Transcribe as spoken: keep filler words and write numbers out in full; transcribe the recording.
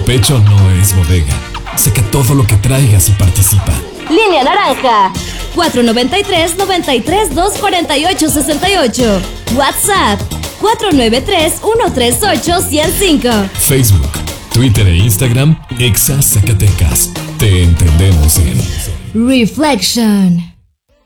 pecho no es bodega. Saca todo lo que traigas y participa. Línea naranja cuatro nueve tres, nueve tres dos, cuatro ocho seis ocho. WhatsApp cuatro nueve tres, uno tres ocho, cero cinco. Facebook, Twitter e Instagram, Exa Zacatecas. Te entendemos en Reflection.